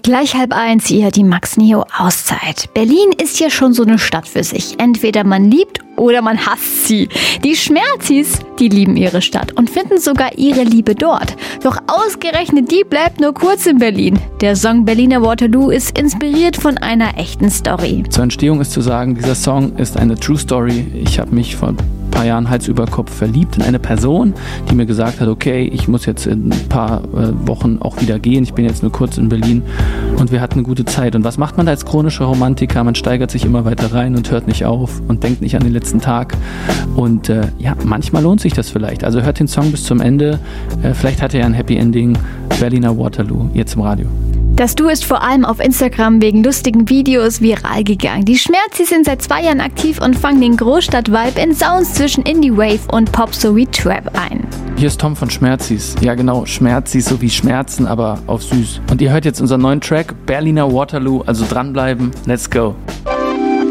Gleich 12:30 hier die Max Neo Auszeit. Berlin ist ja schon so eine Stadt für sich. Entweder man liebt oder man hasst sie. Die Schmerzis, die lieben ihre Stadt und finden sogar ihre Liebe dort. Doch ausgerechnet die bleibt nur kurz in Berlin. Der Song Berliner Waterloo ist inspiriert von einer echten Story. Zur Entstehung ist zu sagen, dieser Song ist eine True Story. Ich habe mich vor ein paar Jahren Hals über Kopf verliebt in eine Person, die mir gesagt hat, okay, ich muss jetzt in ein paar Wochen auch wieder gehen. Ich bin jetzt nur kurz in Berlin und wir hatten eine gute Zeit. Und was macht man da als chronischer Romantiker? Man steigert sich immer weiter rein und hört nicht auf und denkt nicht an den letzten Tag. Und manchmal lohnt sich das vielleicht. Also hört den Song bis zum Ende. Vielleicht hat er ja ein Happy Ending. Berliner Waterloo, jetzt im Radio. Das Duo ist vor allem auf Instagram wegen lustigen Videos viral gegangen. Die Schmerzis sind seit 2 Jahren aktiv und fangen den Großstadt-Vibe in Sounds zwischen Indie-Wave und Pop sowie Trap ein. Hier ist Tom von Schmerzis. Ja genau, Schmerzis so wie Schmerzen, aber auf süß. Und ihr hört jetzt unseren neuen Track, Berliner Waterloo, also dranbleiben. Let's go.